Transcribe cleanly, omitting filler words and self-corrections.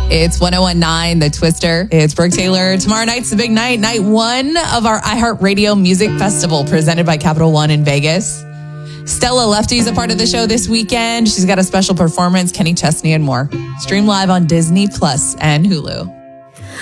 It's 1019 The Twister. It's Brooke Taylor. Tomorrow night's the big night. Night one of our iHeartRadio Music Festival presented by Capital One in Vegas. Stella Lefty's a part of the show this weekend. She's got a special performance, Kenny Chesney, and more. Stream live on Disney Plus and Hulu.